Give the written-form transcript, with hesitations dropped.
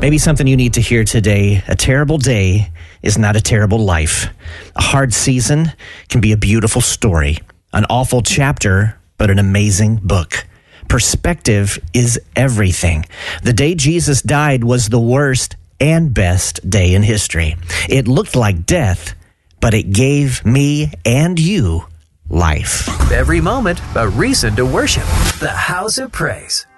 Maybe something you need to hear today. A terrible day is not a terrible life. A hard season can be a beautiful story. An awful chapter, but an amazing book. Perspective is everything. The day Jesus died was the worst and best day in history. It looked like death, but it gave me and you life. Every moment, a reason to worship. The House of Praise.